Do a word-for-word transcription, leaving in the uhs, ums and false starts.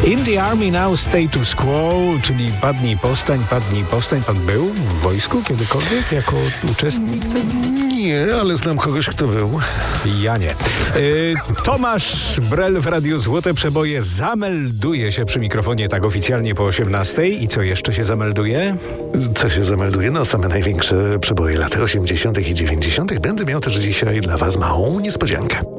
In the army now status quo, czyli padnij powstań, padnij powstań. Pan był w wojsku kiedykolwiek jako uczestnik? Nie, ale znam kogoś, kto był. Ja nie. Y, Tomasz Brel w Radiu Złote Przeboje zamelduje się przy mikrofonie tak oficjalnie po osiemnastej. I co jeszcze się zamelduje? Co się zamelduje? No, same największe przeboje lat osiemdziesiątych i dziewięćdziesiątych. Będę miał też dzisiaj dla was małą niespodziankę.